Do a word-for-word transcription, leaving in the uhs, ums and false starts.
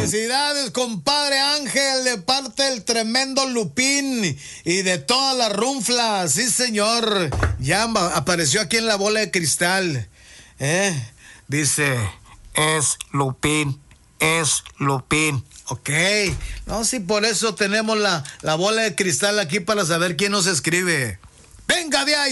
Felicidades, compadre Ángel, de parte del tremendo Lupín y de todas las runflas. Sí, señor. Ya apareció aquí en la bola de cristal. ¿Eh? Dice, es Lupín, es Lupín. Ok. No, sí, por eso tenemos la, la bola de cristal aquí para saber quién nos escribe. Venga de ahí.